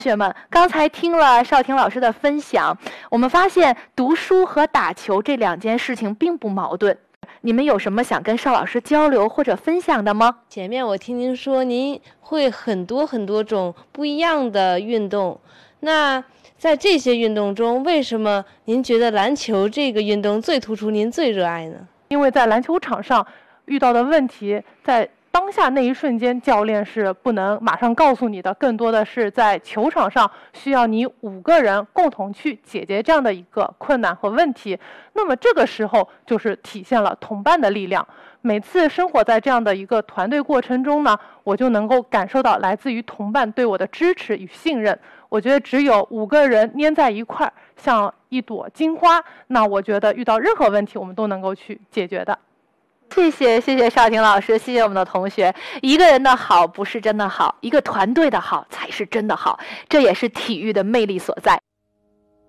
同学们，刚才听了邵婷老师的分享，我们发现读书和打球这两件事情并不矛盾。你们有什么想跟邵老师交流或者分享的吗？ 前面我听您说您会很多种不一样的运动，那在这些运动中，为什么您觉得篮球这个运动最突出，您最热爱呢？ 因为在篮球场上遇到的问题，在当下那一瞬间，教练是不能马上告诉你的，更多的是在球场上需要你5个人共同去解决这样的一个困难和问题。那么这个时候就是体现了同伴的力量。每次生活在这样的一个团队过程中呢，我就能够感受到来自于同伴对我的支持与信任。我觉得只有5个人粘在一块儿，像一朵金花，那我觉得遇到任何问题我们都能够去解决的。 谢谢邵婷老师，谢谢我们的同学。一个人的好不是真的好，一个团队的好才是真的好，这也是体育的魅力所在。